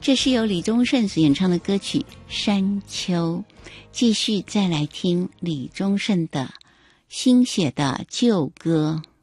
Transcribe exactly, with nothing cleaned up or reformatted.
这是由李宗盛所演唱的歌曲《山丘》。继续再来听李宗盛的新写的旧歌。